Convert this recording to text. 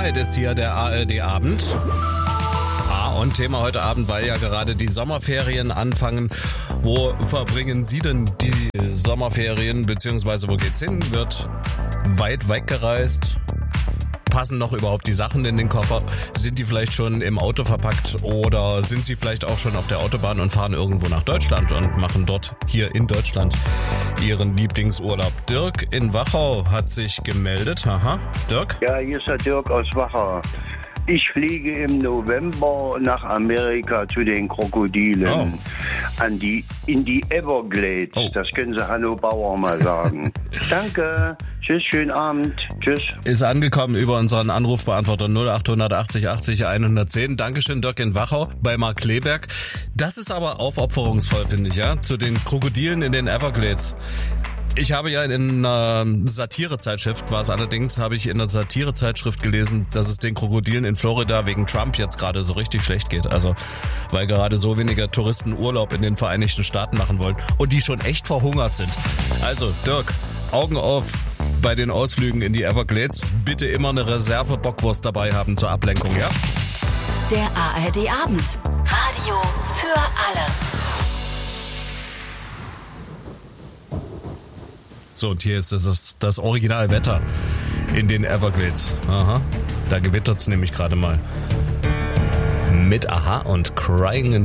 Zeit ist hier der ARD-Abend. Und Thema heute Abend, weil ja gerade die Sommerferien anfangen. Wo verbringen Sie denn die Sommerferien, beziehungsweise wo geht's hin? Wird weit weggereist? Passen noch überhaupt die Sachen in den Koffer? Sind die vielleicht schon im Auto verpackt oder sind sie vielleicht auch schon auf der Autobahn und fahren irgendwo nach Deutschland und machen dort hier in Deutschland ihren Lieblingsurlaub? Dirk in Wachau hat sich gemeldet. Aha, Dirk? Ja, hier ist der Dirk aus Wachau. Ich fliege im November nach Amerika zu den Krokodilen. In die Everglades. Oh. Das können Sie Hanno Bauer mal sagen. Danke. Tschüss, schönen Abend. Tschüss. Ist angekommen über unseren Anrufbeantworter 0800 80 80 110. Dankeschön, Dirk in Wachau bei Mark Kleberg. Das ist aber aufopferungsvoll, finde ich, ja, zu den Krokodilen in den Everglades. Ich habe ja in einer Satirezeitschrift, habe ich in einer Satirezeitschrift gelesen, dass es den Krokodilen in Florida wegen Trump jetzt gerade so richtig schlecht geht. Also, weil gerade so weniger Touristen Urlaub in den Vereinigten Staaten machen wollen und die schon echt verhungert sind. Also, Dirk, Augen auf bei den Ausflügen in die Everglades. Bitte immer eine Reserve Bockwurst dabei haben zur Ablenkung, ja? Der ARD-Abend. Radio für alle. So, und hier ist das Originalwetter in den Everglades. Aha, da gewittert's nämlich gerade mal. Mit Aha und Crying in